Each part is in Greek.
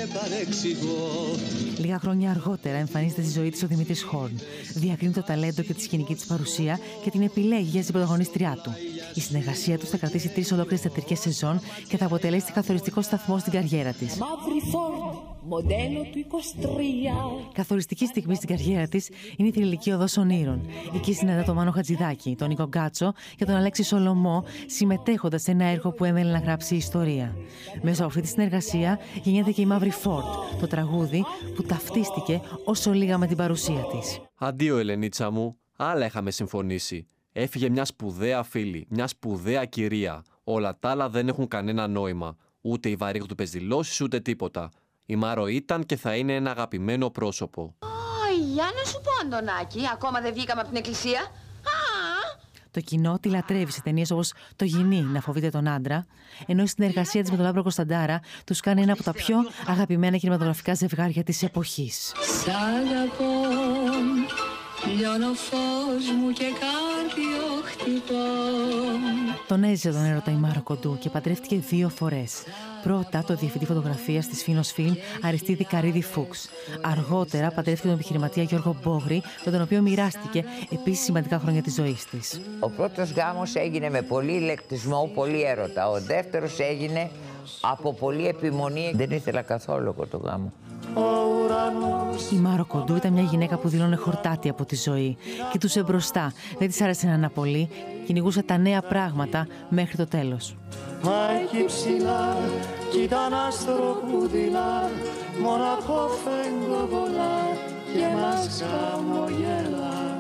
Λίγα χρόνια αργότερα εμφανίζεται στη ζωή της ο Δημήτρης Χόρν. Διακρίνει το ταλέντο και τη σκηνική της παρουσία και την επιλέγει για την πρωταγωνίστριά του. Η συνεργασία τους θα κρατήσει 3 ολόκληρες θεατρικές σεζόν και θα αποτελέσει καθοριστικό σταθμό στην καριέρα της. Μοντέλο του 23. Καθοριστική στιγμή στην καριέρα της είναι η θρυλική οδός ονείρων. Εκεί συναντά τον Μάνο Χατζηδάκη, τον Νίκο Γκάτσο και τον Αλέξη Σολομό, συμμετέχοντας σε ένα έργο που έμελε να γράψει ιστορία. Μέσα από αυτή τη συνεργασία γεννιέται και η Μαύρη Φόρτ, το τραγούδι που ταυτίστηκε όσο λίγα με την παρουσία της. Αντίο, Ελενίτσα μου, άλλα είχαμε συμφωνήσει. Έφυγε μια σπουδαία φίλη, μια σπουδαία κυρία. Όλα τα άλλα δεν έχουν κανένα νόημα. Ούτε οι βαρύγδουπες δηλώσεις, ούτε τίποτα. Η Μάρο ήταν και θα είναι ένα αγαπημένο πρόσωπο. Για να σου πω, Αντωνάκη, ακόμα δεν βγήκαμε από την εκκλησία. Το κοινό τη λατρεύει σε ταινίες όπως Το Γυνή, να φοβείται τον άντρα, ενώ η συνεργασία της με τον Λάμπρο Κωνσταντάρα τους κάνει ένα από τα πιο αγαπημένα κινηματογραφικά ζευγάρια της εποχής. Σ' αγαπώ, λιώνω φως μου και κάρδιο χτυπώ. Τον έζησε τον έρωτα η Μάρο Κοντού και παντρεύτηκε 2 φορές. Πρώτα το διευθυντή φωτογραφίας της Φίνος Φιλμ Αριστίδη Καρίδη Φούξ. Αργότερα παντρεύτηκε τον επιχειρηματία Γιώργο Μπόγρη, με τον οποίο μοιράστηκε επίσης σημαντικά χρόνια της ζωής της. Ο πρώτος γάμος έγινε με πολύ ηλεκτρισμό, πολύ έρωτα. Ο δεύτερος έγινε από πολύ επιμονή. Δεν ήθελα καθόλου το γάμο. Η Μάρο Κοντού ήταν μια γυναίκα που δηλώνε χορτάτη από τη ζωή. Κοιτούσε μπροστά, δεν της άρεσε να αναπολύει, κυνηγούσε τα νέα πράγματα μέχρι το τέλος. Μα εκεί ψηλά κι ήταν άστρο που δειλά, μοναχό φέγγω πολλά και μας χαμογελά.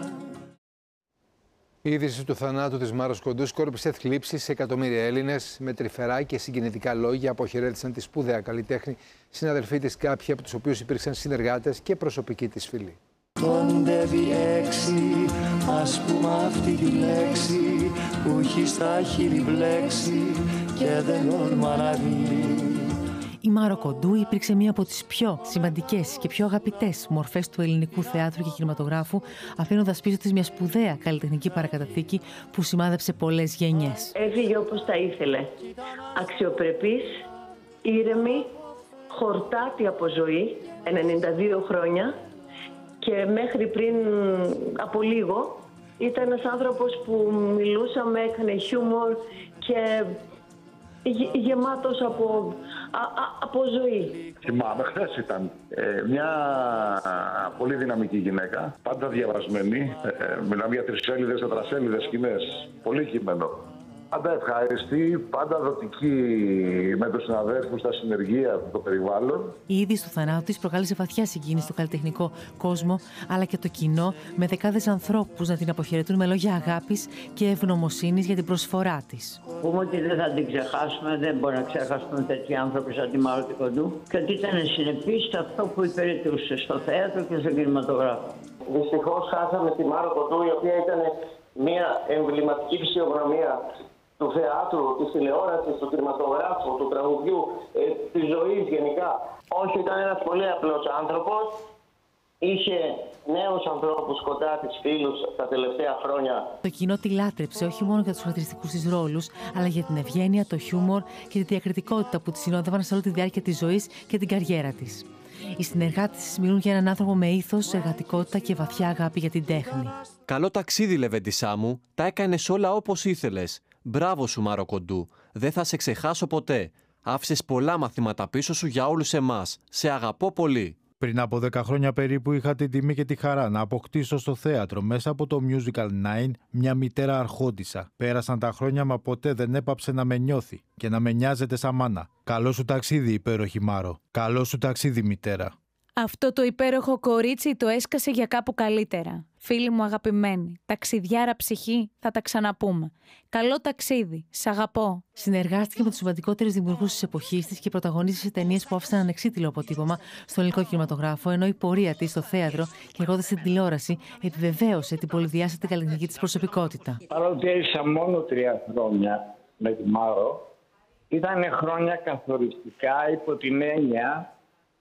Η είδηση του θανάτου της Μάρος Κοντού σκόρπισε θλίψεις σε εκατομμύρια Έλληνες. Με τρυφερά και συγκινητικά λόγια αποχαιρέτησαν τη σπουδαία καλλιτέχνη, συναδελφοί της, κάποιοι από τους οποίους υπήρξαν συνεργάτες και προσωπικοί της φίλοι. Κοντεύει 6, ας πούμε αυτή τη λέξη που έχει στα χείλη μπλέξει και δεν όρμα να δει. Η Μάρο Κοντού υπήρξε μία από τις πιο σημαντικές και πιο αγαπητές μορφές του ελληνικού θεάτρου και κινηματογράφου, αφήνοντας πίσω της μια σπουδαία καλλιτεχνική παρακαταθήκη που σημάδεψε πολλές γενιές. Έφυγε όπως τα ήθελε. Αξιοπρεπής, ήρεμη, χορτάτη από ζωή, 92 χρόνια, και μέχρι πριν από λίγο ήταν ένας άνθρωπος που μιλούσαμε, έκανε χιούμορ και γεμάτος από ζωή. Θυμάμαι, χθες ήταν μια πολύ δυναμική γυναίκα, πάντα διαβασμένη. Μιλάμε για 3σέλιδες, 4σέλιδες σκηνές, πολύ κείμενο. Πάντα ευχάριστη, πάντα δοτική με τους συναδέλφους, τα συνεργεία, το περιβάλλον. Η είδηση του θανάτου της προκάλεσε βαθιά συγκίνηση στο καλλιτεχνικό κόσμο, αλλά και το κοινό, με δεκάδες ανθρώπους να την αποχαιρετούν με λόγια αγάπης και ευγνωμοσύνης για την προσφορά της. Πούμε ότι δεν θα την ξεχάσουμε, δεν μπορούμε να ξεχάσουμε τέτοιοι άνθρωποι σαν τη Μάρο Κοντού, και ότι ήταν συνεπής σε αυτό που υπηρετούσε στο θέατρο και στον κινηματογράφο. Δυστυχώς χάσαμε τη Μάρο Κοντού, η οποία ήταν μια εμβληματική φυσιογνωμία του θεάτρου, της τηλεόρασης, του κινηματογράφου, του τραγουδιού, της ζωής γενικά. Όχι, ήταν ένας πολύ απλός άνθρωπος. Είχε νέους ανθρώπους κοντά της, φίλους, τα τελευταία χρόνια. Το κοινό τη λάτρεψε όχι μόνο για τους χαρακτηριστικούς της ρόλους, αλλά για την ευγένεια, το χιούμορ και τη διακριτικότητα που τη συνόδευαν σε όλη τη διάρκεια της ζωής και την καριέρα της. Οι συνεργάτες της μιλούν για έναν άνθρωπο με ήθος, εργατικότητα και βαθιά αγάπη για την τέχνη. Καλό ταξίδι, Λεβεντισά μου. Τα έκανες όλα όπως ήθελες. Μπράβο σου, Μάρο Κοντού. Δεν θα σε ξεχάσω ποτέ. Άφησες πολλά μαθήματα πίσω σου για όλους εμάς. Σε αγαπώ πολύ. Πριν από 10 χρόνια περίπου είχα την τιμή και τη χαρά να αποκτήσω στο θέατρο μέσα από το Musical 9 μια μητέρα αρχόντισσα. Πέρασαν τα χρόνια, μα ποτέ δεν έπαψε να με νιώθει και να με νοιάζεται σαν μάνα. Καλό σου ταξίδι, υπέροχη Μάρο. Καλό σου ταξίδι, μητέρα. Αυτό το υπέροχο κορίτσι το έσκασε για κάπου καλύτερα. Φίλοι μου αγαπημένοι, ταξιδιάρα ψυχή, θα τα ξαναπούμε. Καλό ταξίδι, σ' αγαπώ. Συνεργάστηκε με τους σημαντικότερους δημιουργούς της εποχής της και πρωταγωνίστησε σε ταινίες που άφησαν ανεξίτηλο αποτύπωμα στον ελληνικό κινηματογράφο, ενώ η πορεία της στο θέατρο και αργότερα στην τηλεόραση επιβεβαίωσε την πολυδιάστατη καλλιτεχνική της προσωπικότητα. Παρότι έζησα μόνο 3 χρόνια με τη Μάρο, ήταν χρόνια καθοριστικά υπό την έννοια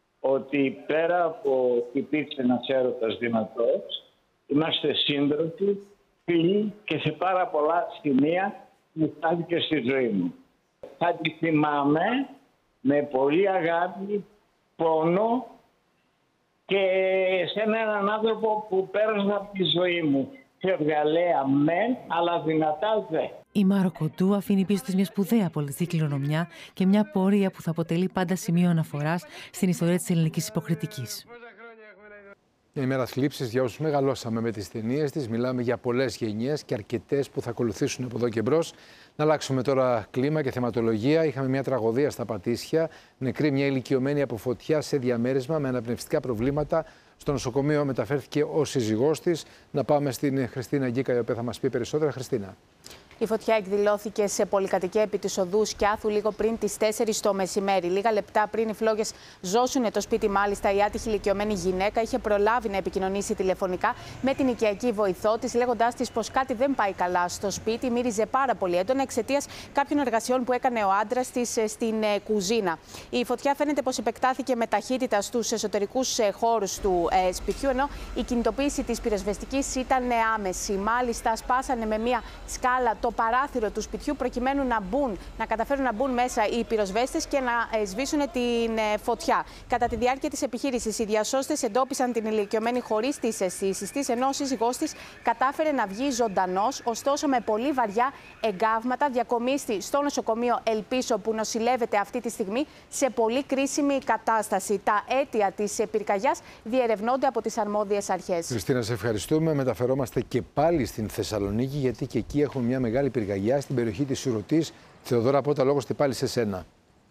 ότι πέρα από ότι υπήρξε ένας έρωτας δυνατός, είμαστε σύντροφοι, φίλοι και σε πάρα πολλά σημεία μου στάθηκε στη ζωή μου. Θα τη θυμάμαι με πολύ αγάπη πόνο και σε έναν άνθρωπο που πέρασε από τη ζωή μου. Φευγαλέα μεν, αλλά δυνατά δε. Η Μάρο Κοντού αφήνει πίσω της μια σπουδαία πολιτιστική κληρονομιά και μια πορεία που θα αποτελεί πάντα σημείο αναφοράς στην ιστορία της ελληνικής υποκριτικής. Μια ημέρα θλίψης για όσους μεγαλώσαμε με τις ταινίες της. Μιλάμε για πολλές γενιές και αρκετές που θα ακολουθήσουν από εδώ και μπρος. Να αλλάξουμε τώρα κλίμα και θεματολογία. Είχαμε μια τραγωδία στα Πατήσια. Νεκρή μια ηλικιωμένη από φωτιά σε διαμέρισμα με αναπνευστικά προβλήματα. Στο νοσοκομείο μεταφέρθηκε ο σύζυγός της. Να πάμε στην Χριστίνα Γκίκα, η οποία θα μας πει περισσότερα. Χριστίνα. Η φωτιά εκδηλώθηκε σε πολυκατοικία επί της οδού Σκιάθου λίγο πριν τις 4 το μεσημέρι. Λίγα λεπτά πριν οι φλόγες ζώσουν το σπίτι, μάλιστα, η άτυχη ηλικιωμένη γυναίκα είχε προλάβει να επικοινωνήσει τηλεφωνικά με την οικιακή βοηθό της, λέγοντάς της πως κάτι δεν πάει καλά στο σπίτι. Μύριζε πάρα πολύ έντονα εξαιτίας κάποιων εργασιών που έκανε ο άντρας της στην κουζίνα. Η φωτιά φαίνεται πως επεκτάθηκε με ταχύτητα στους εσωτερικούς χώρους του σπιτιού, ενώ η κινητοποίηση της πυροσβεστικής ήταν άμεση. Μάλιστα, σπάσανε με μία σκάλα το παράθυρο του σπιτιού προκειμένου να καταφέρουν να μπουν μέσα οι πυροσβέστες και να σβήσουν την φωτιά. Κατά τη διάρκεια της επιχείρησης, οι διασώστες εντόπισαν την ηλικιωμένη χωρίς τις αισθήσεις της, ενώ ο σύζυγός της κατάφερε να βγει ζωντανός, ωστόσο με πολύ βαριά εγκάβματα διακομίστη στο νοσοκομείο Ελπίσο, που νοσηλεύεται αυτή τη στιγμή σε πολύ κρίσιμη κατάσταση. Τα αίτια της πυρκαγιάς διερευνώνται από τις αρμόδιες αρχές. Χριστίνα, σε ευχαριστούμε. Μεταφερόμαστε και πάλι στην Θεσσαλονίκη, γιατί και εκεί έχουμε μια μεγάλη πυρκαγιά στην περιοχή της Σουρωτής. Θεοδώρα, πρώτα λόγος πάλι σε σένα.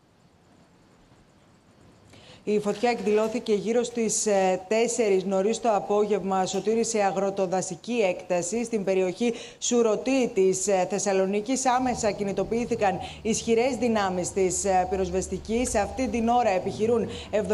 Η φωτιά εκδηλώθηκε γύρω στις 4 νωρίς το απόγευμα, Σωτήρη, σε αγροτοδασική έκταση στην περιοχή Σουρωτή της Θεσσαλονίκης. Άμεσα κινητοποιήθηκαν ισχυρές δυνάμεις της πυροσβεστικής. Αυτή την ώρα επιχειρούν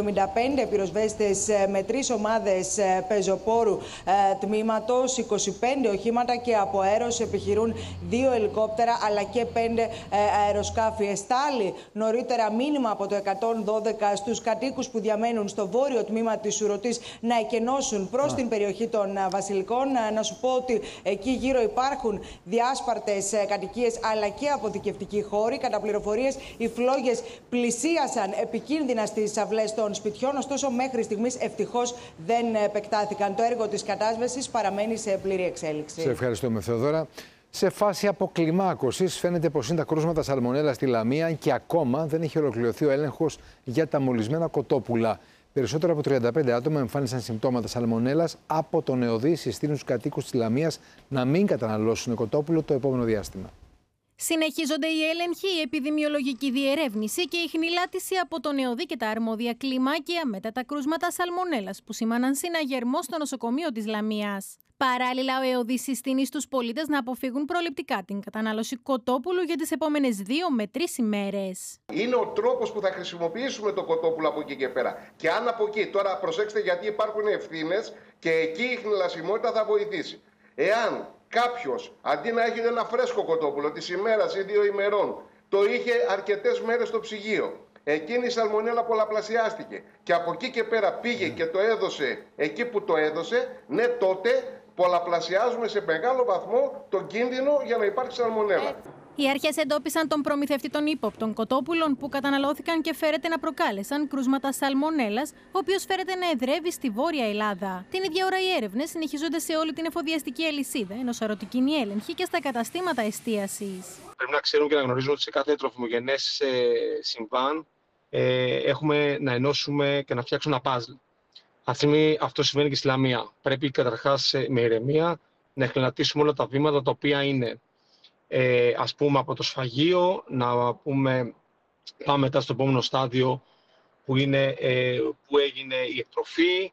75 πυροσβέστες με 3 ομάδες πεζοπόρου τμήματος, 25 οχήματα και από αέρος επιχειρούν 2 ελικόπτερα αλλά και 5 αεροσκάφη. Εστάλει νωρίτερα μήνυμα από το 112 στους κατοίκους που διαμένουν στο βόρειο τμήμα της Σουρωτής να εκενώσουν προς την περιοχή των Βασιλικών. Να σου πω ότι εκεί γύρω υπάρχουν διάσπαρτες κατοικίες αλλά και αποθηκευτικοί χώροι. Κατά πληροφορίες, οι φλόγες πλησίασαν επικίνδυνα στις αυλές των σπιτιών, ωστόσο μέχρι στιγμής ευτυχώς δεν επεκτάθηκαν. Το έργο της κατάσβεσης παραμένει σε πλήρη εξέλιξη. Σε ευχαριστούμε, Θεοδώρα. Σε φάση αποκλιμάκωσης φαίνεται πως είναι τα κρούσματα σαλμονέλα στη Λαμία και ακόμα δεν έχει ολοκληρωθεί ο έλεγχος για τα μολυσμένα κοτόπουλα. Περισσότερο από 35 άτομα εμφάνισαν συμπτώματα σαλμονέλας. Από τον ΕΟΔΗ συστήνουν στους κατοίκους της Λαμίας να μην καταναλώσουν κοτόπουλο το επόμενο διάστημα. Συνεχίζονται οι έλεγχοι, η επιδημιολογική διερεύνηση και η χνηλάτιση από τον ΕΟΔΗ και τα αρμόδια κλιμάκια μετά τα κρούσματα σαλμονέλας που σήμαναν συναγερμό στο νοσοκομείο της Λαμίας. Παράλληλα, ο ΕΟΔΗ συστήνει στους πολίτες να αποφύγουν προληπτικά την κατανάλωση κοτόπουλου για τις επόμενες 2 με 3 ημέρες. Είναι ο τρόπος που θα χρησιμοποιήσουμε το κοτόπουλο από εκεί και πέρα. Και αν από εκεί, τώρα προσέξτε γιατί υπάρχουν ευθύνες και εκεί η χνηλασιμότητα θα βοηθήσει. Εάν κάποιος αντί να έχει ένα φρέσκο κοτόπουλο της ημέρας ή 2 ημερών, το είχε αρκετές μέρες στο ψυγείο, εκείνη η σαλμονέλα πολλαπλασιάστηκε και από εκεί και πέρα πήγε και το έδωσε εκεί που το έδωσε, ναι, τότε πολλαπλασιάζουμε σε μεγάλο βαθμό τον κίνδυνο για να υπάρξει σαλμονέλα. Οι αρχές εντόπισαν τον προμηθευτή των ύποπτων κοτόπουλων που καταναλώθηκαν και φέρεται να προκάλεσαν κρούσματα σαλμονέλας, ο οποίος φέρεται να εδρεύει στη Βόρεια Ελλάδα. Την ίδια ώρα οι έρευνες συνεχίζονται σε όλη την εφοδιαστική αλυσίδα, ενώ σαρωτικοί οι έλεγχοι και στα καταστήματα εστίασης. Πρέπει να ξέρουν και να γνωρίζουν ότι σε κάθε τροφιμογενές συμβάν έχουμε να ενώσουμε και να φτιάξουμε ένα παζλ. Αυτή τη στιγμή αυτό συμβαίνει και στη Λαμία. Πρέπει καταρχάς με ηρεμία να εχνηλατήσουμε όλα τα βήματα τα οποία είναι ας πούμε από το σφαγείο, να πούμε πάμε μετά στο επόμενο στάδιο που είναι που έγινε η εκτροφή,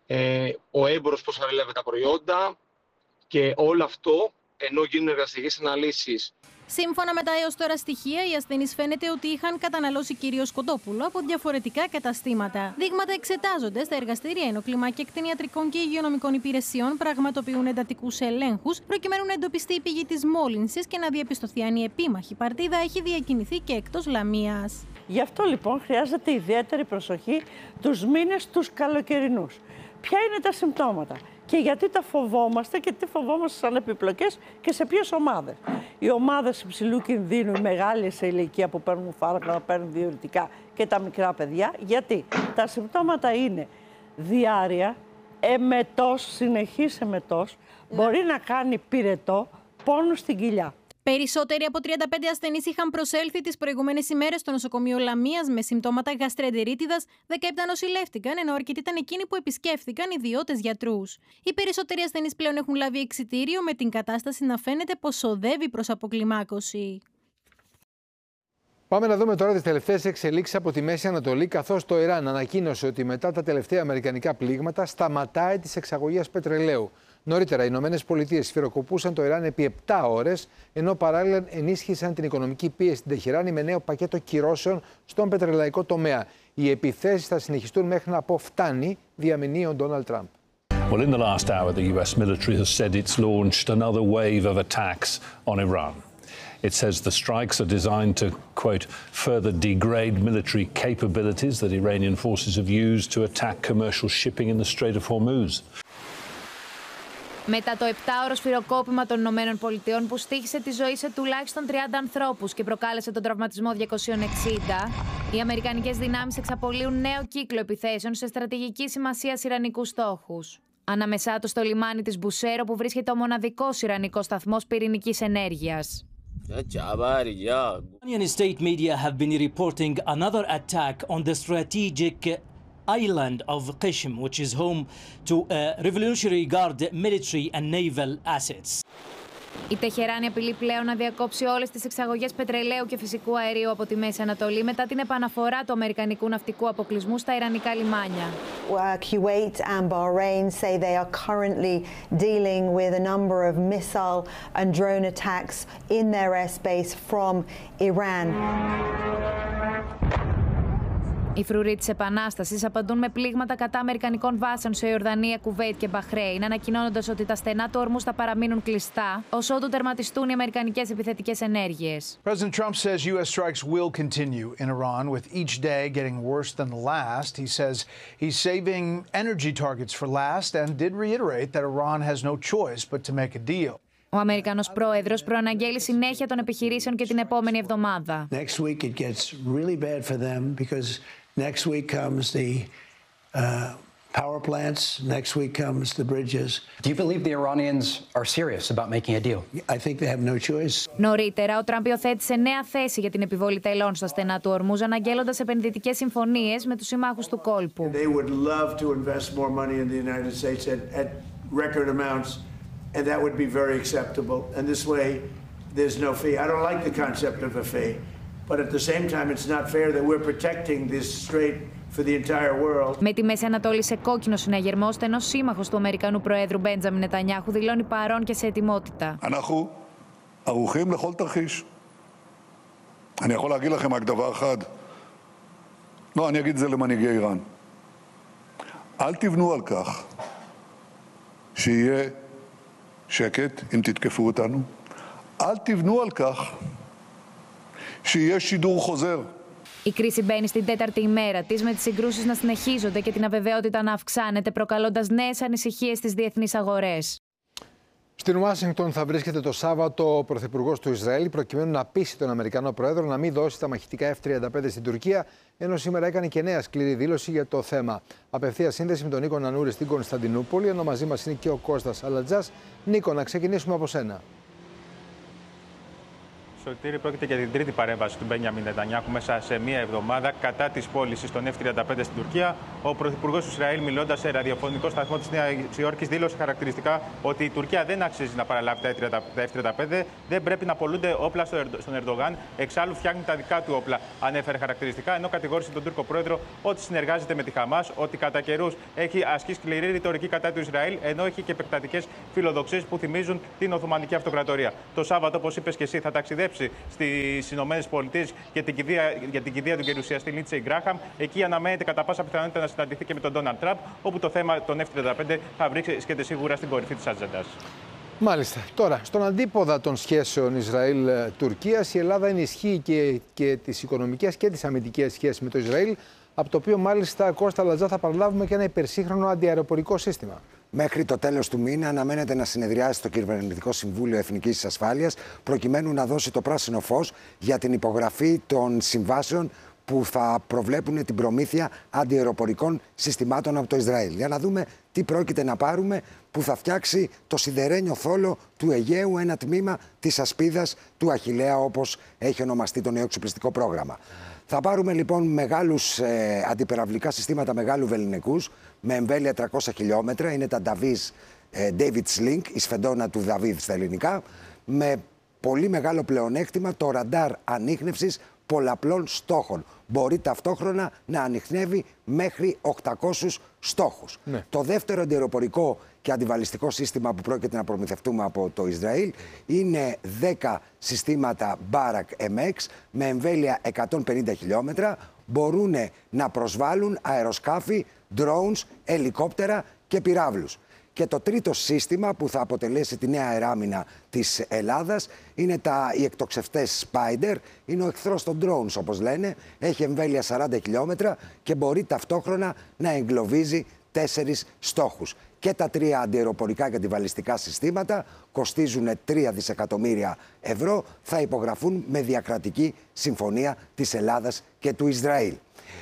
ο έμπορος πώς θα ρελεύει τα προϊόντα και όλο αυτό ενώ γίνουν εργαστικές αναλύσεις. Σύμφωνα με τα έως τώρα στοιχεία, οι ασθενείς φαίνεται ότι είχαν καταναλώσει κυρίως κοτόπουλο από διαφορετικά καταστήματα. Δείγματα εξετάζονται στα εργαστήρια, ενώ κλιμάκια κτηνιατρικών και υγειονομικών υπηρεσιών πραγματοποιούν εντατικούς ελέγχους, προκειμένου να εντοπιστεί η πηγή της μόλυνσης και να διαπιστωθεί αν η επίμαχη παρτίδα έχει διακινηθεί και εκτός Λαμίας. Γι' αυτό λοιπόν χρειάζεται ιδιαίτερη προσοχή τους μήνες τους καλοκαιρινούς. ποια είναι τα συμπτώματα και γιατί τα φοβόμαστε και τι φοβόμαστε σαν επιπλοκές και σε ποιες ομάδες. Οι ομάδες υψηλού κινδύνου, οι μεγάλες σε ηλικία που παίρνουν φάρμακα, να παίρνουν διουρητικά και τα μικρά παιδιά, γιατί τα συμπτώματα είναι διάρρεια, εμετός, συνεχής εμετός, μπορεί να κάνει πυρετό, πόνο στην κοιλιά. Περισσότεροι από 35 ασθενείς είχαν προσέλθει τις προηγούμενες ημέρες στο νοσοκομείο Λαμίας με συμπτώματα γαστρεντερίτιδας, 17 νοσηλεύτηκαν, ενώ αρκετοί ήταν εκείνοι που επισκέφθηκαν ιδιώτες γιατρούς. Οι περισσότεροι ασθενείς πλέον έχουν λάβει εξιτήριο, με την κατάσταση να φαίνεται πως οδεύει προς αποκλιμάκωση. Πάμε να δούμε τώρα τις τελευταίες εξελίξεις από τη Μέση Ανατολή, καθώς το Ιράν ανακοίνωσε ότι μετά τα τελευταία αμερικανικά πλήγματα σταματάει τις εξαγωγές πετρελαίου. Νωρίτερα, οι ΗΠΑ σφυροκοπούσαν το Ιράν επί 7 ώρες, ενώ παράλληλα ενίσχυσαν την οικονομική πίεση στην Τεχεράνη με νέο πακέτο κυρώσεων στον πετρελαϊκό τομέα. Οι επιθέσεις θα συνεχιστούν μέχρι να αποφτάνει, διαμηνύει ο Ντόναλντ Τραμπ. Well, in the last hour, the US military has said it's launched another wave of attacks on Iran. It says the strikes are designed to, quote, further degrade military capabilities that Iranian forces have used to attack commercial shipping in the Strait of Hormuz. Μετά το 7ωρο σφυροκόπημα των ΗΠΑ που στοίχησε τη ζωή σε τουλάχιστον 30 ανθρώπους και προκάλεσε τον τραυματισμό 260, οι αμερικανικές δυνάμεις εξαπολύουν νέο κύκλο επιθέσεων σε στρατηγική σημασία ιρανικούς στόχους. Ανάμεσά τους στο λιμάνι της Μπουσέρο, που βρίσκεται ο μοναδικός ιρανικός σταθμός πυρηνικής ενέργειας. Iranian state media have been reporting another attack on the strategic island of Qishm, which is home to Revolutionary Guard military and naval assets. Η Τεχεράνη απειλεί πλέον να διακόψει όλες τις εξαγωγές πετρελαίου και φυσικού αερίου από τη Μέση Ανατολή μετά την επαναφορά του αμερικανικού ναυτικού αποκλεισμού στα ιρανικά λιμάνια. Kuwait and Bahrain say they are currently dealing with a number of missile and drone attacks in their airspace from Iran. Οι φρουροί της Επανάστασης απαντούν με πλήγματα κατά αμερικανικών βάσεων σε Ιορδανία, Κουβέιτ και Μπαχρέιν, ανακοινώνοντας ότι τα στενά του ορμούς θα παραμείνουν κλειστά ως ότου τερματιστούν οι αμερικανικές επιθετικές ενέργειες. President Trump says U.S. strikes will continue in Iran, with each day getting worse than the last. He says he's saving energy targets for last and did reiterate that Iran has no choice but to make a deal. Ο Αμερικανός πρόεδρος προαναγγέλει συνέχεια των επιχειρήσεων και την επόμενη εβδομάδα. Next week it gets really bad for them because next week comes the power plants, next week comes the bridges. Do you believe the Iranians are serious about making a deal? I think they have no choice. Νωρίτερα, ο Τραμπ υιοθέτησε νέα θέση για την επιβολή τελών στα στενά του ορμούς, αναγγέλλοντας επενδυτικές συμφωνίες με τους συμμάχους του κόλπου. They would love to invest more money in the United States at record amounts, and that would be very acceptable. And this way, there's no fee. I don't like the concept of a fee. But at the same time, it's not fair that we're protecting this strait for the entire world. Με τη Μέση Ανατολή σε κόκκινο συναγερμό, στενός σύμμαχος του Αμερικανού Προέδρου Μπέντζαμιν Νετανιάχου δηλώνει παρόν και σε ετοιμότητα. אנחנו ערוכים לכל תרחיש. אני יכול להגיד לכם רק דבר אחד. לא, אני אגיד את זה למנהיגי איראן. אל תבנו על כך שיהיה שקט אם תתקפו אותנו. אל תבנו על כך שיהיה שידור חוזר. Η κρίση μπαίνει στην 4η ημέρα της, με τις συγκρούσεις να συνεχίζονται και την αβεβαιότητα να αυξάνεται, προκαλώντας νέες ανησυχίες στις διεθνείς αγορές. Στην Ουάσιγκτον θα βρίσκεται το Σάββατο ο Πρωθυπουργός του Ισραήλ, προκειμένου να πείσει τον Αμερικανό Πρόεδρο να μην δώσει τα μαχητικά F-35 στην Τουρκία, ενώ σήμερα έκανε και νέα σκληρή δήλωση για το θέμα. Απευθείας σύνδεση με τον Νίκο Νανούρη στην Κωνσταντινούπολη, ενώ μαζί μας είναι και ο Κώστας Αλατζάς. Νίκο, να ξεκινήσουμε από σένα. Σωτήρη, πρόκειται για την τρίτη παρέμβαση του Μπένιαμιν Νετανιάχου μέσα σε μία εβδομάδα κατά της πώλησης των F-35 στην Τουρκία. Ο Πρωθυπουργός του Ισραήλ, μιλώντας σε ραδιοφωνικό σταθμό της Νέας Υόρκης, δήλωσε χαρακτηριστικά ότι η Τουρκία δεν αξίζει να παραλάβει τα F-35, δεν πρέπει να πολλούνται όπλα στον Ερντογάν, εξάλλου φτιάχνει τα δικά του όπλα, ανέφερε χαρακτηριστικά, ενώ κατηγόρησε τον Τούρκο Πρόεδρο ότι συνεργάζεται με τη Χαμάς, ότι κατά καιρούς έχει ασκήσει σκληρή ρητορική κατά του Ισραήλ, ενώ έχει και επεκτατικές φιλοδοξίες που θυμίζουν την Οθωμανική Αυτοκρατορία. Το Σάββατο, όπως είπες και εσύ, θα ταξιδέψει στις Ηνωμένες Πολιτείες για την κηδεία του γερουσιαστή Λίντσεϊ Γκράχαμ. Εκεί αναμένεται κατά πάσα πιθανότητα να συναντηθεί και με τον Ντόναλντ Τραμπ, όπου το θέμα των F-35 θα βρίσκεται σίγουρα στην κορυφή της ατζέντας. Μάλιστα. Τώρα, στον αντίποδα των σχέσεων Ισραήλ-Τουρκίας, η Ελλάδα ενισχύει και τις οικονομικές και τις αμυντικές σχέσεις με το Ισραήλ, από το οποίο μάλιστα, Κώστα Λατζά, θα παραλάβουμε και ένα υπερσύγχρονο αντιαεροπορικό σύστημα. Μέχρι το τέλος του μήνα αναμένεται να συνεδριάσει το Κυβερνητικό Συμβούλιο Εθνικής Ασφάλειας προκειμένου να δώσει το πράσινο φως για την υπογραφή των συμβάσεων που θα προβλέπουν την προμήθεια αντιαεροπορικών συστημάτων από το Ισραήλ. Για να δούμε τι πρόκειται να πάρουμε, που θα φτιάξει το σιδερένιο θόλο του Αιγαίου, ένα τμήμα της ασπίδας του Αχιλλέα, όπως έχει ονομαστεί το νέο εξοπλιστικό πρόγραμμα. Θα πάρουμε λοιπόν μεγάλους αντιπεραυλικά συστήματα μεγάλου βεληνικούς με εμβέλεια 300 χιλιόμετρα. Είναι τα David Sling, η σφεντόνα του Δαβίδ στα ελληνικά, με πολύ μεγάλο πλεονέκτημα το ραντάρ ανίχνευσης πολλαπλών στόχων. Μπορεί ταυτόχρονα να ανιχνεύει μέχρι 800 στόχους. Ναι. Το δεύτερο αντιαεροπορικό και αντιβαλιστικό σύστημα που πρόκειται να προμηθευτούμε από το Ισραήλ είναι 10 συστήματα Barak MX με εμβέλεια 150 χιλιόμετρα. Μπορούν να προσβάλλουν αεροσκάφη, drones, ελικόπτερα και πυράβλους. Και το τρίτο σύστημα που θα αποτελέσει τη νέα αεράμινα της Ελλάδας είναι οι εκτοξευτές Spider. Είναι ο εχθρός των drones, όπως λένε. Έχει εμβέλεια 40 χιλιόμετρα και μπορεί ταυτόχρονα να εγκλωβίζει 4 στόχους. Και τα 3 αντιαεροπορικά και αντιβαλιστικά συστήματα κοστίζουν 3 δισεκατομμύρια ευρώ. Θα υπογραφούν με διακρατική συμφωνία της Ελλάδας και του Ισραήλ.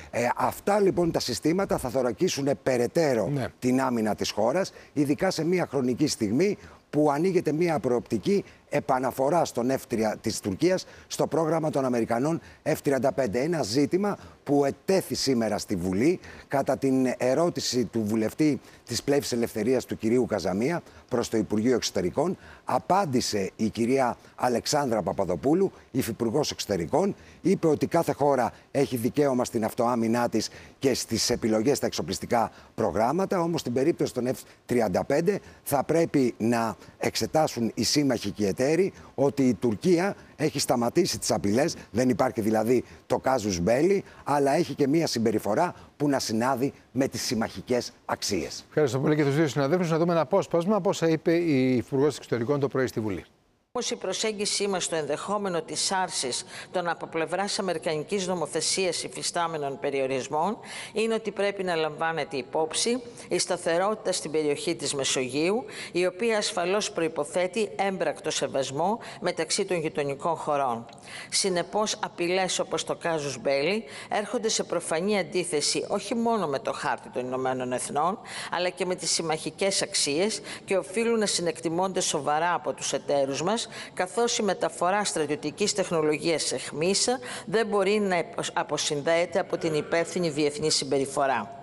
Αυτά λοιπόν τα συστήματα θα θωρακίσουν περαιτέρω την άμυνα της χώρας, ειδικά σε μια χρονική στιγμή που ανοίγεται μια προοπτική επαναφορά στον F-3 της Τουρκίας στο πρόγραμμα των Αμερικανών F-35. Ένα ζήτημα που ετέθη σήμερα στη Βουλή κατά την ερώτηση του βουλευτή της Πλεύσης Ελευθερίας του κυρίου Καζαμία προς το Υπουργείο Εξωτερικών. Απάντησε η κυρία Αλεξάνδρα Παπαδοπούλου, υφυπουργός Εξωτερικών. Είπε ότι κάθε χώρα έχει δικαίωμα στην αυτοάμυνά της και στις επιλογές στα εξοπλιστικά προγράμματα. Όμως στην περίπτωση των F-35 θα πρέπει να εξετάσουν οι σύμμαχοι και οι εταίροι ότι η Τουρκία έχει σταματήσει τις απειλές, δεν υπάρχει δηλαδή το casus belli, αλλά έχει και μία συμπεριφορά που να συνάδει με τις συμμαχικές αξίες. Ευχαριστώ πολύ και τους δύο συναδέλφους. Να δούμε ένα απόσπασμα από όσα είπε η Υπουργός Εξωτερικών το πρωί στη Βουλή. Όμως η προσέγγιση μας στο ενδεχόμενο της άρσης των από πλευράς αμερικανικής νομοθεσίας υφιστάμενων περιορισμών είναι ότι πρέπει να λαμβάνεται υπόψη η σταθερότητα στην περιοχή της Μεσογείου, η οποία ασφαλώς προϋποθέτει έμπρακτο σεβασμό μεταξύ των γειτονικών χωρών. Συνεπώς, απειλές όπως το casus belli έρχονται σε προφανή αντίθεση όχι μόνο με το χάρτη των Ηνωμένων Εθνών, αλλά και με τις συμμαχικές αξίες και οφείλουν να συνεκτιμώνται σοβαρά από τους εταίρους μας, καθώς η μεταφορά στρατιωτικής τεχνολογίας εχμής δεν μπορεί να αποσυνδέεται από την υπεύθυνη διεθνή συμπεριφορά.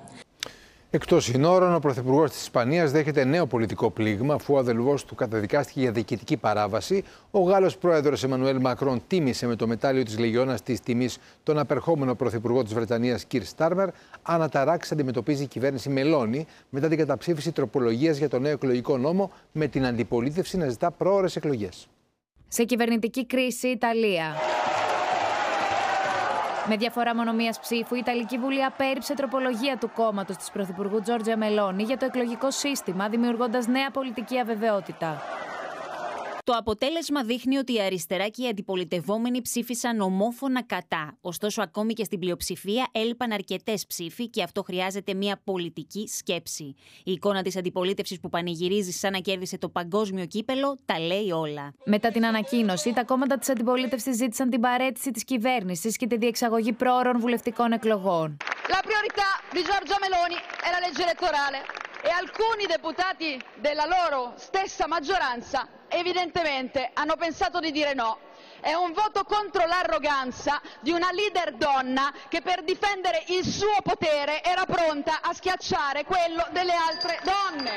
Εκτός συνόρων, ο Πρωθυπουργός της Ισπανίας δέχεται νέο πολιτικό πλήγμα, αφού ο αδελφός του καταδικάστηκε για διοικητική παράβαση. Ο Γάλλος πρόεδρος Εμμανουέλ Μακρόν τίμησε με το μετάλλιο της Λεγιώνας της τιμής τον απερχόμενο Πρωθυπουργό της Βρετανίας, Κιρ Στάρμερ. Αναταράξεις αντιμετωπίζει η κυβέρνηση Μελώνη μετά την καταψήφιση τροπολογίας για το νέο εκλογικό νόμο, με την αντιπολίτευση να ζητά πρόωρες εκλογές. Σε κυβερνητική κρίση, Ιταλία. Με διαφορά μόνο μίας ψήφου, η Ιταλική Βουλή απέρριψε τροπολογία του κόμματος της Πρωθυπουργού Τζόρτζια Μελώνη για το εκλογικό σύστημα, δημιουργώντας νέα πολιτική αβεβαιότητα. Το αποτέλεσμα δείχνει ότι η αριστερά και οι αντιπολιτευόμενοι ψήφισαν ομόφωνα κατά. Ωστόσο, ακόμη και στην πλειοψηφία έλειπαν αρκετές ψήφοι και αυτό χρειάζεται μια πολιτική σκέψη. Η εικόνα της αντιπολίτευσης που πανηγυρίζει σαν να κέρδισε το παγκόσμιο κύπελο τα λέει όλα. Μετά την ανακοίνωση, τα κόμματα της αντιπολίτευσης ζήτησαν την παραίτηση της κυβέρνησης και τη διεξαγωγή πρόωρων βουλευτικών εκλογών. La priorità di Giorgia Meloni è la legge elettorale e alcuni deputati della loro stessa maggioranza evidentemente hanno pensato di dire no. È un voto contro l'arroganza di una leader donna che per difendere il suo potere era pronta a schiacciare quello delle altre donne.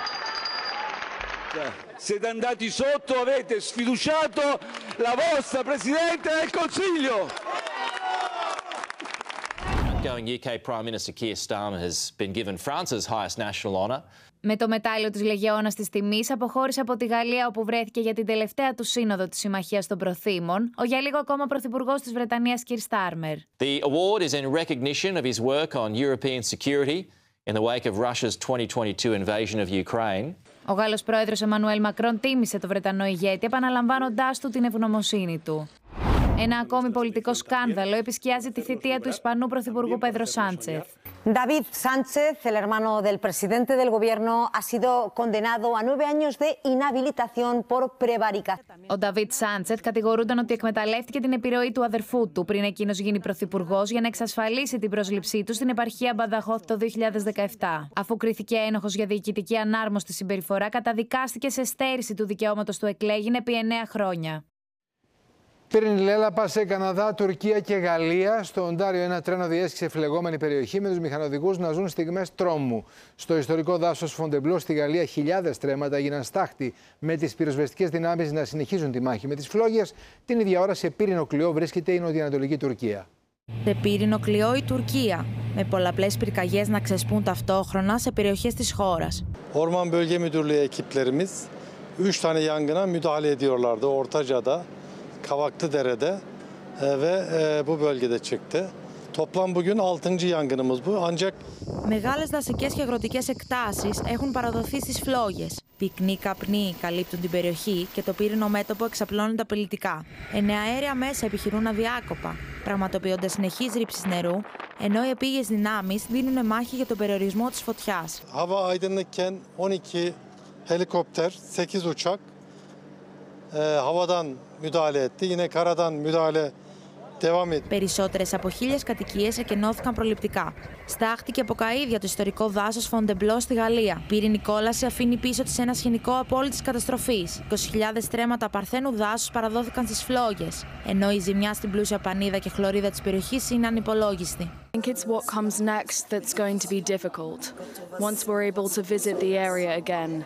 Siete andati sotto, avete sfiduciato la vostra Presidente del Consiglio. Outgoing UK Prime Minister Keir Starmer has been given France's highest national honour. Με το μετάλλιο της Λεγεώνας της Τιμής αποχώρησε από τη Γαλλία, όπου βρέθηκε για την τελευταία του σύνοδο της Συμμαχίας των Προθήμων, ο για λίγο ακόμα πρωθυπουργός της Βρετανίας Κιρ Στάρμερ. The award is in recognition of his work on European security in the wake of Russia's 2022 invasion of Ukraine. Ο Γάλλος πρόεδρος Εμμανουέλ Μακρόν τίμησε το Βρετανό ηγέτη, επαναλαμβάνοντάς του την ευγνωμοσύνη του. Ένα ακόμη πολιτικό σκάνδαλο επισκιάζει τη θητεία του Ισπανού Πρωθυπουργού Πέδρο Σάντσεθ. David Sánchez, el hermano del presidente del gobierno, ha sido condenado a 9 años de inhabilitación por prevaricación. Ο Νταβίτ Σάντσεθ κατηγορούνταν ότι εκμεταλλεύτηκε την επιρροή του αδερφού του πριν εκείνος γίνει πρωθυπουργός για να εξασφαλίσει την πρόσληψή του στην επαρχία Μπανταχώθ το 2017. Αφού κρίθηκε ένοχος για διοικητική ανάρμοστη συμπεριφορά, καταδικάστηκε σε στέρηση του δικαιώματος του εκλέγην επί 9 χρόνια. Πύρινη λέλαπα σε Καναδά, Τουρκία και Γαλλία. Στο Οντάριο, ένα τρένο διέσχισε φλεγόμενη περιοχή με τους μηχανοδηγούς να ζουν στιγμές τρόμου. Στο ιστορικό δάσος Φοντεμπλό στη Γαλλία, χιλιάδες τρέματα έγιναν στάχτη, με τις πυροσβεστικές δυνάμεις να συνεχίζουν τη μάχη με τις φλόγες. Την ίδια ώρα, σε πύρινο κλειό βρίσκεται η νοτιοανατολική Τουρκία. Σε πύρινο κλειό η Τουρκία, με πολλαπλές πυρκαγιές να ξεσπούν ταυτόχρονα σε περιοχές της χώρας. Orman Bölge Müdürlüğü ekiplerimiz 3 tane yangına müdahale ediyorlardı Ortaca'da, Kavaklıdere'de ve bu bölgede çıktı. Toplam bugün 6. yangınımız bu. Ancak μεγάλες δασικές και αγροτικές εκτάσεις έχουν παραδοθεί στις φλόγες. Πυκνοί καπνοί καλύπτουν την περιοχή και το πύρινο μέτωπο εξαπλώνεται απειλητικά. Εννεαέρια μέσα επιχειρούν αδιάκοπα, πραγματοποιώντας συνεχείς ρήψεις νερού, ενώ οι επίγειες δυνάμεις δίνουν μάχη για τον περιορισμό της φωτιάς. hava aydınlıkken 12 helikopter, 8 uçak havadan müdahale etti. Yine karadan müdahale devam etti. Περισσότερες από 1000 κατοικίες εκενώθηκαν προληπτικά. Στάχτηκε από καΐδια το ιστορικό δάσος Φοντεμπλό στη Γαλλία. Πύρινη κόλαση αφήνει πίσω της ένα σκηνικό απόλυτης καταστροφής. 20.000 στρέμματα παρθένου δάσους παραδόθηκαν στις φλόγες, ενώ η ζημιά στην πλούσια πανίδα και χλωρίδα της περιοχής είναι ανυπολόγιστη. I think it's what comes next that's going to be difficult. Once we're able to visit the area again,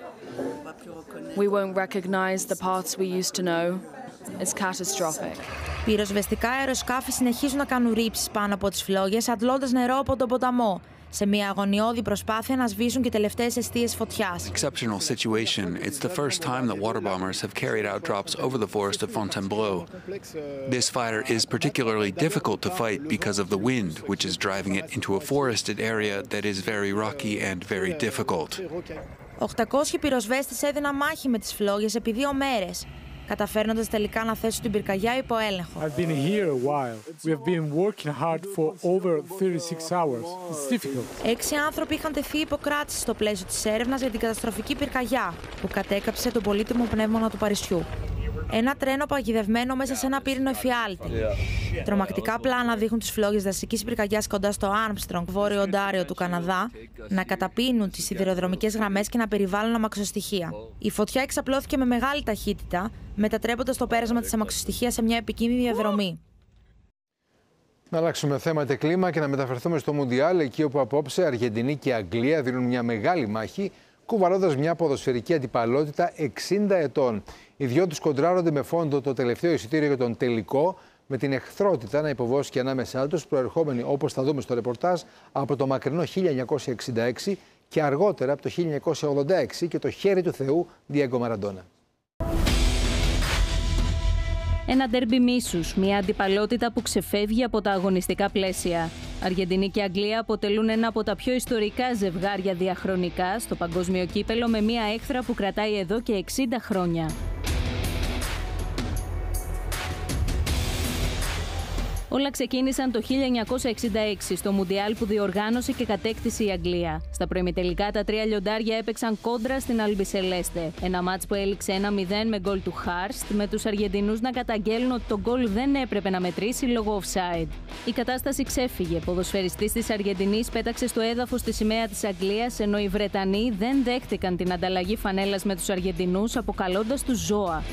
we won't recognize the paths we used to know. It's catastrophic. Πυροσβεστικά αεροσκάφη συνεχίζουν να κάνουν ρήψεις πάνω από τις φλόγες, αντλώντας νερό από τον ποταμό, σε μια αγωνιώδη προσπάθεια να σβήσουν και τελευταίες εστίες φωτιάς. Exceptional situation. It's the first time that water bombers have carried out drops over the forest of Fontainebleau. This fire is particularly difficult to fight because of the wind, which is driving it into a forested area that is very rocky and very difficult. 800 πυροσβέστες έδιναν μάχη με τις φλόγες επί 2 μέρες, καταφέρνοντας τελικά να θέσουν την πυρκαγιά υπό έλεγχο. I've been here a while. We have been working hard for over 36 hours. It's difficult. 6 άνθρωποι είχαν τεθεί υποκράτηση στο πλαίσιο της έρευνας για την καταστροφική πυρκαγιά που κατέκαψε τον πολύτιμο πνεύμονα του Παρισιού. Ένα τρένο παγιδευμένο μέσα σε ένα πύρινο εφιάλτη. Τρομακτικά πλάνα δείχνουν τις φλόγες δασικής πυρκαγιάς κοντά στο Άρμστρονγκ, βόρειο Οντάριο του Καναδά, να καταπίνουν τις σιδηροδρομικές γραμμές και να περιβάλλουν αμαξοστοιχεία. Η φωτιά εξαπλώθηκε με μεγάλη ταχύτητα, μετατρέποντας το πέρασμα της αμαξοστοιχείας σε μια επικίνδυνη διαδρομή. Να αλλάξουμε θέμα και κλίμα και να μεταφερθούμε στο Μουντιάλ, εκεί όπου απόψε Αργεντινή και Αγγλία δίνουν μια μεγάλη μάχη, κουβαλώντας μια ποδοσφαιρική αντιπαλότητα 60 ετών. Οι δυο τους κοντράρονται με φόντο το τελευταίο εισιτήριο για τον τελικό, με την εχθρότητα να υποβόσκει ανάμεσά τους, προερχόμενοι, όπως θα δούμε στο ρεπορτάζ, από το μακρινό 1966 και αργότερα από το 1986 και το χέρι του Θεού Διέγκο Μαραντόνα. Ένα ντέρμπι μίσους, μια αντιπαλότητα που ξεφεύγει από τα αγωνιστικά πλαίσια. Αργεντινή και Αγγλία αποτελούν ένα από τα πιο ιστορικά ζευγάρια διαχρονικά στο παγκόσμιο κύπελο, με μια έχθρα που κρατάει εδώ και 60 χρόνια. Όλα ξεκίνησαν το 1966 στο Μουντιάλ που διοργάνωσε και κατέκτησε η Αγγλία. Στα προημιτελικά τα τρία λιοντάρια έπαιξαν κόντρα στην Αλμπισελέστε. Ένα μάτς που έληξε 1-0 με γκολ του Χάρστ, με τους Αργεντινούς να καταγγέλνουν ότι το γκολ δεν έπρεπε να μετρήσει λόγω offside. Η κατάσταση ξέφυγε. Ποδοσφαιριστής της Αργεντινής πέταξε στο έδαφος τη σημαία της Αγγλίας, ενώ οι Βρετανοί δεν δέχτηκαν την ανταλλαγή φανέλας με τους Αργεντινούς, αποκαλώντας τους ζώα.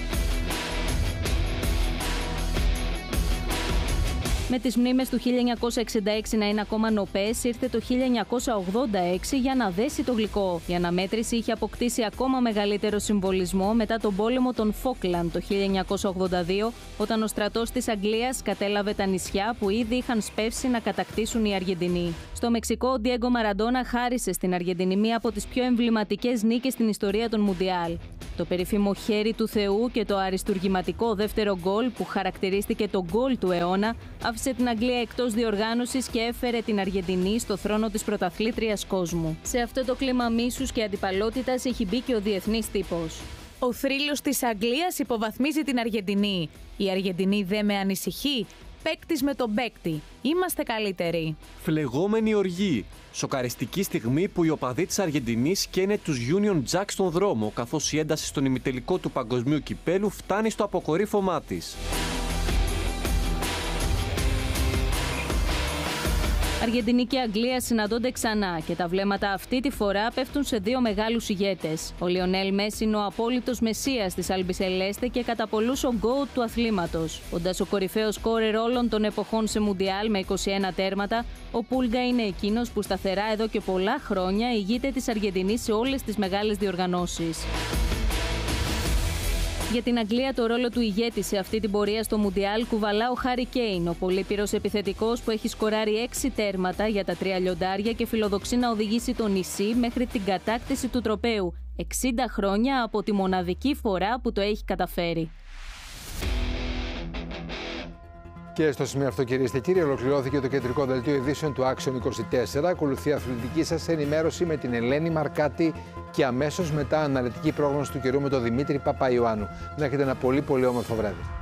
Με τις μνήμες του 1966 να είναι ακόμα νοπές, ήρθε το 1986 για να δέσει το γλυκό. Η αναμέτρηση είχε αποκτήσει ακόμα μεγαλύτερο συμβολισμό μετά τον πόλεμο των Φόκλαντ το 1982, όταν ο στρατός της Αγγλίας κατέλαβε τα νησιά που ήδη είχαν σπεύσει να κατακτήσουν οι Αργεντινοί. Στο Μεξικό, ο Διέγκο Μαραντόνα χάρισε στην Αργεντινή μία από τις πιο εμβληματικές νίκες στην ιστορία των Μουντιάλ. Το περίφημο χέρι του Θεού και το αριστουργηματικό δεύτερο γκολ, που χαρακτηρίστηκε το γκολ του αιώνα, άφησε την Αγγλία εκτός διοργάνωσης και έφερε την Αργεντινή στο θρόνο της πρωταθλήτριας κόσμου. Σε αυτό το κλίμα μίσους και αντιπαλότητας έχει μπει και ο διεθνής τύπος. Ο θρύλος της Αγγλίας υποβαθμίζει την Αργεντινή. Η Αργεντινή δεν με ανησυχεί. Παίκτης με τον παίκτη. Είμαστε καλύτεροι. Φλεγόμενη οργή. Σοκαριστική στιγμή που οι οπαδοί της Αργεντινής καίνε τους Union Jack στον δρόμο, καθώς η ένταση στον ημιτελικό του παγκοσμίου κυπέλου φτάνει στο αποκορύφωμά της. Αργεντινή και Αγγλία συναντώνται ξανά και τα βλέμματα αυτή τη φορά πέφτουν σε δύο μεγάλους ηγέτες. Ο Λιονέλ Μέση είναι ο απόλυτος μεσσίας της Αλμπισελέστε και κατά πολλούς ο γκόουτ του αθλήματος. Όντας ο κορυφαίος σκόρερ όλων των εποχών σε Μουντιάλ με 21 τέρματα, ο Πούλγκα είναι εκείνος που σταθερά εδώ και πολλά χρόνια ηγείται της Αργεντινής σε όλες τις μεγάλες διοργανώσεις. Για την Αγγλία, το ρόλο του ηγέτη σε αυτή την πορεία στο Μουντιάλ κουβαλά ο Χάρι Κέιν, ο πολύπειρος επιθετικός που έχει σκοράρει 6 τέρματα για τα 3 λιοντάρια και φιλοδοξεί να οδηγήσει το νησί μέχρι την κατάκτηση του τροπαίου, 60 χρόνια από τη μοναδική φορά που το έχει καταφέρει. Και στο σημείο αυτό, κυρίες και κύριοι, ολοκληρώθηκε το κεντρικό δελτίο ειδήσεων του Action 24. Ακολουθεί αθλητική σας ενημέρωση με την Ελένη Μαρκάτη και αμέσως μετά αναλυτική πρόγνωση του καιρού με τον Δημήτρη Παπαϊωάννου. Να έχετε ένα πολύ όμορφο βράδυ.